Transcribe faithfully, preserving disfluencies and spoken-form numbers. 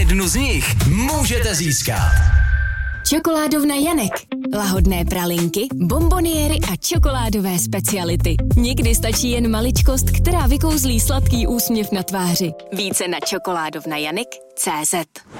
jednu z nich můžete získat. Čokoládovna Janek. Lahodné pralinky, bonboniéry a čokoládové speciality. Někdy stačí jen maličkost, která vykouzlí sladký úsměv na tváři. Více na čokoládovna janek tečka cé zet.